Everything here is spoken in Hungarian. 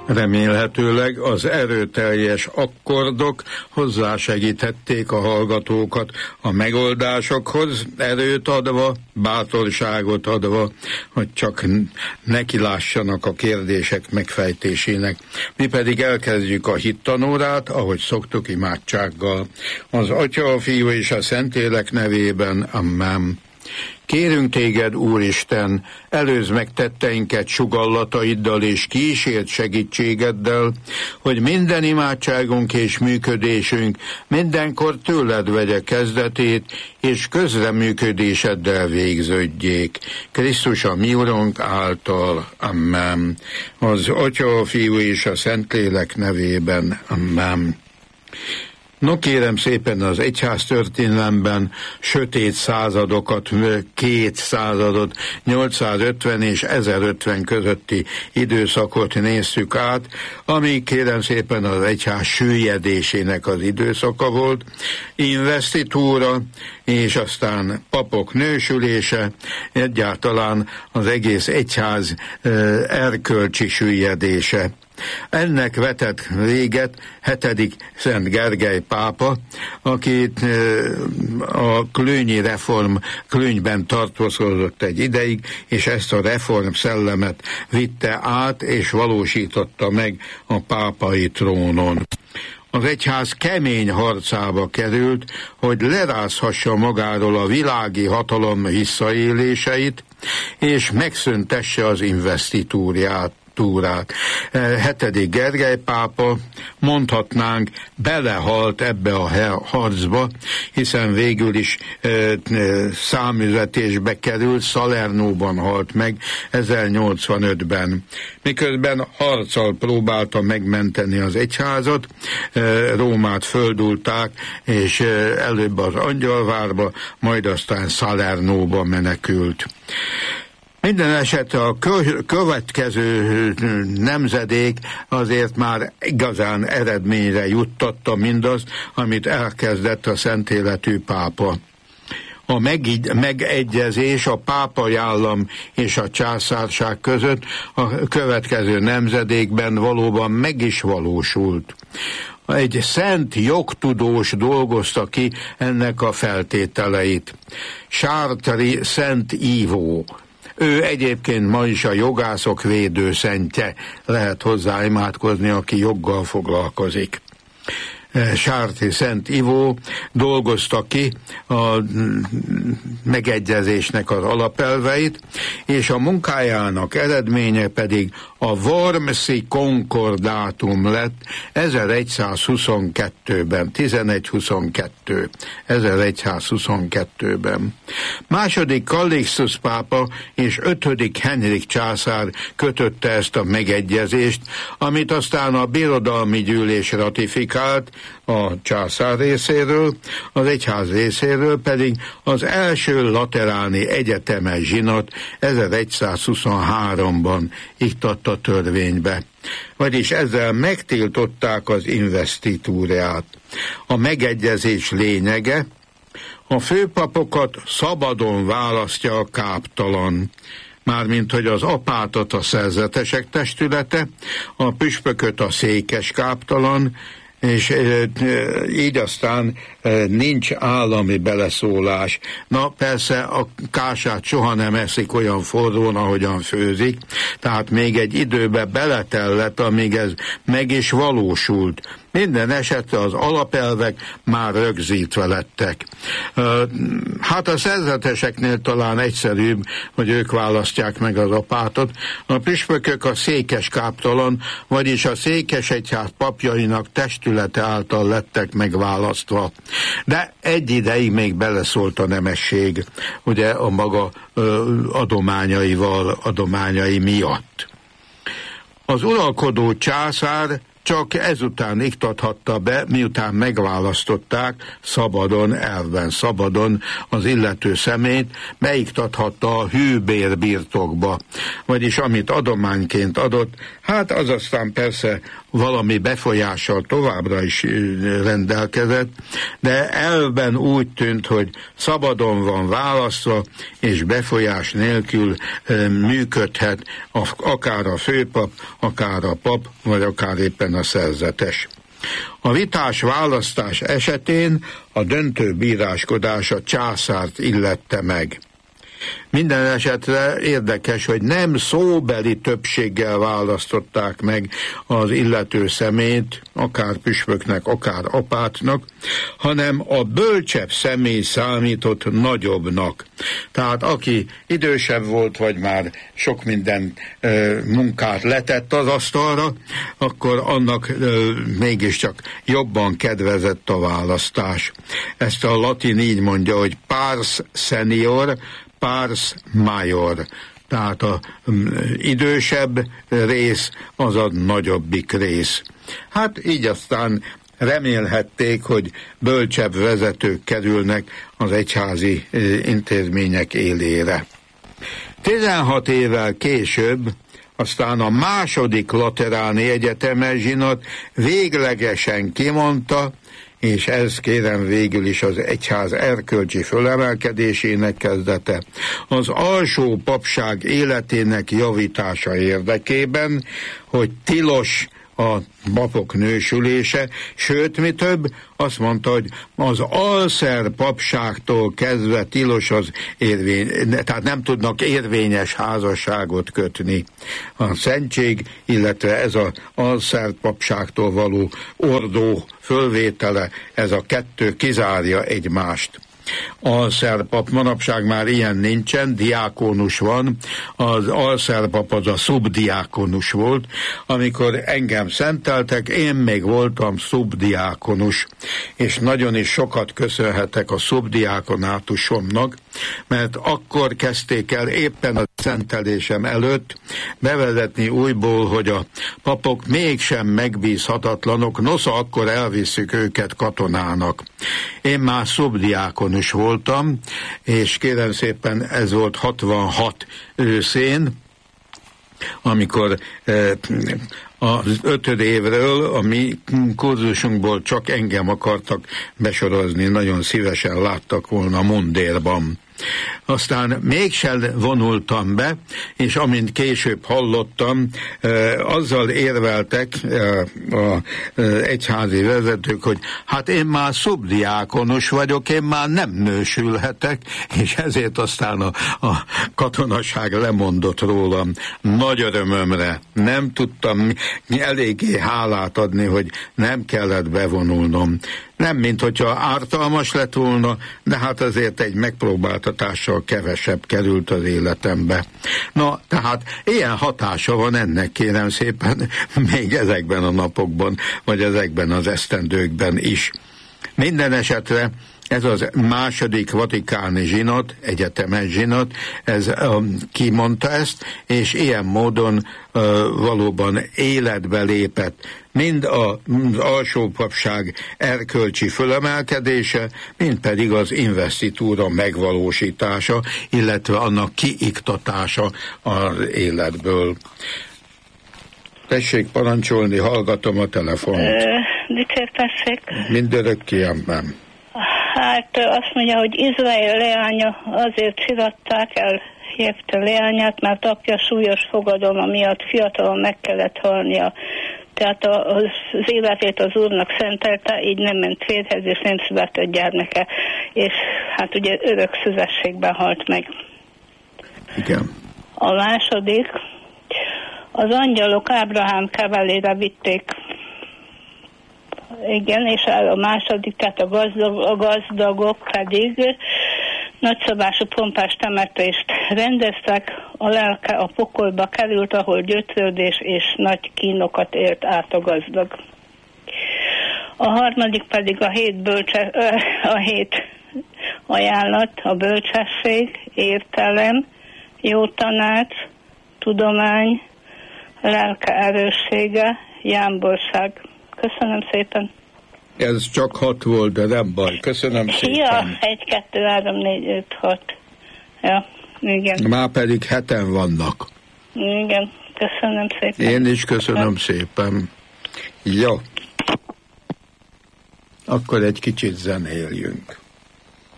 Remélhetőleg az erőteljes akkordok hozzásegíthették a hallgatókat a megoldásokhoz, erőt adva, bátorságot adva, hogy csak nekilássanak a kérdések megfejtésének. Mi pedig elkezdjük a hittanórát, ahogy szoktuk, imádsággal. Az Atya, a Fiú és a Szentlélek nevében, amen. Kérünk téged, Úristen, előzd meg tetteinket sugallataiddal és kísért segítségeddel, hogy minden imádságunk és működésünk mindenkor tőled vegye kezdetét, és közreműködéseddel végződjék. Krisztus a mi Urunk által. Amen. Az Atya, a Fiú és a Szentlélek nevében. Amen. No, kérem szépen, az egyház történelemben sötét századokat, 2 századot, 850 és 1050 közötti időszakot néztük át, ami kérem szépen az egyház süllyedésének az időszaka volt, investitúra, és aztán papok nősülése, egyáltalán az egész egyház erkölcsi süllyedése. Ennek vetett véget 7. Szent Gergely pápa, akit a Klőnyi reform Klőnyben tartózkodott egy ideig, és ezt a reform szellemet vitte át, és valósította meg a pápai trónon. Az egyház kemény harcába került, hogy lerázhassa magáról a világi hatalom visszaéléseit, és megszüntesse az investitúrát. 7. Gergely pápa, mondhatnánk, belehalt ebbe a harcba, hiszen végül is számüzetésbe került, Salernóban halt meg 1085-ben. Miközben harccal próbálta megmenteni az egyházat, Rómát földulták, és előbb az Angyalvárba, majd aztán Salernóba menekült. Minden esetre a következő nemzedék azért már igazán eredményre juttatta mindazt, amit elkezdett a szent életű pápa. A megegyezés a pápai állam és a császárság között a következő nemzedékben valóban meg is valósult. Egy szent jogtudós dolgozta ki ennek a feltételeit. Chartres Szent Ívó. Ő egyébként ma is a jogászok védőszentje, lehet hozzá imádkozni, aki joggal foglalkozik. Chartres Szent Ivó dolgozta ki a megegyezésnek az alapelveit, és a munkájának eredménye pedig a Wormsi konkordátum lett 1122-ben, 1122-ben. Második Kallixtus pápa és 5. Henrik császár kötötte ezt a megegyezést, amit aztán a birodalmi gyűlés ratifikált, a császár részéről, az egyház részéről pedig az első lateráni egyetemes zsinat 1123-ban iktatta törvénybe. Vagyis ezzel megtiltották az investitúrát. A megegyezés lényege: a főpapokat szabadon választja a káptalan, mármint hogy az apátot a szerzetesek testülete, a püspököt a székes káptalan, és így aztán nincs állami beleszólás. Na persze a kását soha nem eszik olyan forrón, ahogyan főzik, tehát még egy időbe beletellett, amíg ez meg is valósult. Minden esetre az alapelvek már rögzítve lettek. Hát a szerzeteseknél talán egyszerűbb, hogy ők választják meg az apátot. A püspökök a székes káptalan, vagyis a székesegyház papjainak testülete által lettek megválasztva. De egy ideig még beleszólt a nemesség, ugye a maga adományai miatt. Az uralkodó császár csak ezután iktathatta be, miután megválasztották szabadon, elvben szabadon az illető személyt, beiktathatta a hűbérbirtokba, vagyis amit adományként adott, hát az aztán persze valami befolyással továbbra is rendelkezett, de elvben úgy tűnt, hogy szabadon van választva, és befolyás nélkül működhet akár a főpap, akár a pap, vagy akár éppen a szerzetes. A vitás választás esetén a döntő bíráskodás a császárt illette meg. Minden esetre érdekes, hogy nem szóbeli többséggel választották meg az illető személyt, akár püspöknek, akár apátnak, hanem a bölcsebb személy számított nagyobbnak. Tehát aki idősebb volt, vagy már sok minden munkát letett az asztalra, akkor annak mégiscsak jobban kedvezett a választás. Ezt a latin így mondja, hogy pars senior, pars major, tehát az idősebb rész az a nagyobbik rész. Hát így aztán remélhették, hogy bölcsebb vezetők kerülnek az egyházi intézmények élére. 16 évvel később aztán a második lateráni egyetemes zsinat véglegesen kimondta, és ez kérem végül is az egyház erkölcsi fölemelkedésének kezdete, az alsó papság életének javítása érdekében, hogy tilos a papok nősülése, sőt, mi több, azt mondta, hogy az alszer papságtól kezdve tilos az tehát nem tudnak érvényes házasságot kötni. A szentség, illetve ez az alszer papságtól való ordó fölvétele, ez a kettő kizárja egymást. Alszerpap, manapság már ilyen nincsen, diákonus van, az alszerpap az a szubdiákonus volt, amikor engem szenteltek, én még voltam szubdiákonus, és nagyon is sokat köszönhetek a szubdiákonátusomnak, mert akkor kezdték el éppen a szentelésem előtt bevezetni újból, hogy a papok mégsem megbízhatatlanok, nosza akkor elviszük őket katonának. Én már szubdiákonus voltam, és kérem szépen ez volt 66 őszén, amikor az 5. évről a mi kurzusunkból csak engem akartak besorozni, nagyon szívesen láttak volna mundérban. Aztán mégsem vonultam be, és amint később hallottam, azzal érveltek az egyházi vezetők, hogy hát én már szubdiákonus vagyok, én már nem nősülhetek, és ezért aztán a katonaság lemondott rólam. Nagy örömömre nem tudtam eléggé hálát adni, hogy nem kellett bevonulnom. Nem, mint hogyha ártalmas lett volna, de hát azért egy megpróbáltatással kevesebb került az életembe. Na, tehát ilyen hatása van ennek, kérem szépen, még ezekben a napokban, vagy ezekben az esztendőkben is. Minden esetre ez az második vatikáni zsinat, egyetemes zsinat, ez kimondta ezt, és ilyen módon valóban életbe lépett mind az alsópapság erkölcsi fölemelkedése, mind pedig az investitúra megvalósítása, illetve annak kiiktatása az életből. Tessék parancsolni, hallgatom a telefont. Dicsértessék. Mindörökké, amám. Hát azt mondja, hogy Izrael leánya azért siratták el, hívta leányát, mert apja súlyos fogadalma miatt fiatalon meg kellett halnia. Tehát az életét az Úrnak szentelte, így nem ment férjhez, és nem született gyermeke. És hát ugye örök szüzességben halt meg. Igen. A második, az angyalok Ábrahám kevelére vitték. Igen, és a második, tehát a gazdagok pedig nagyszabású pompás temetést rendeztek, a lelke a pokolba került, ahol gyötrődés és nagy kínokat élt át a gazdag. A harmadik pedig a hét ajánlat, a bölcsesség, értelem, jó tanács, tudomány, lelke erőssége, jámborság. Köszönöm szépen. Ez csak 6 volt, de nem baj. Köszönöm szépen. Ja, 1, 2, 3, 4, 5, 6. Ja, igen. Már pedig 7-en vannak. Igen, köszönöm szépen. Én is köszönöm szépen. Jó. Akkor egy kicsit zenéljünk.